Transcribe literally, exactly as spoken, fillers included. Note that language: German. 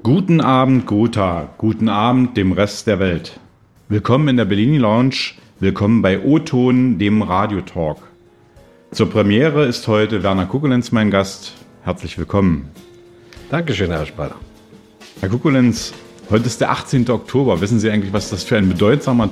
Guten Abend, Gotha. Guten Abend dem Rest der Welt. Willkommen in der Bellini Lounge. Willkommen bei O-Ton, dem Radiotalk. Zur Premiere ist heute Werner Kukulenz mein Gast. Herzlich willkommen. Dankeschön, Herr Spaller. Herr Kukulenz, heute ist der achtzehnte Oktober. Wissen Sie eigentlich, was das für ein bedeutsamer